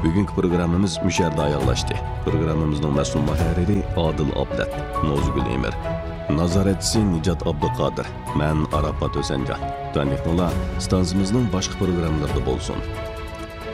Bugünkü programmamiz müşərdə ayaqlaşdı. Programmamızın məsul mühərriri Adil Ablat, Nozgül Emir. Nazaretçisi Nicat Abduqadir, mən Arafat Özəncan. Tanıqlılar, stansımızın başqa proqramlarında bolsun.